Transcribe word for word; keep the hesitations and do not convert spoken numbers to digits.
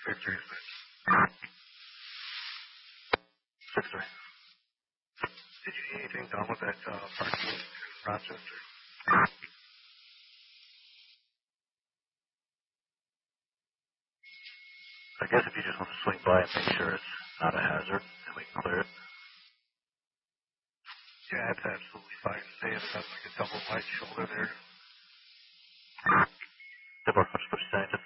six three. Did you need anything done with that uh, parking in Rochester? I guess if you just want to swing by and make sure it's not a hazard, then we can clear it. Yeah, that's absolutely fine. They have like a double wide shoulder there. Tip our first percent.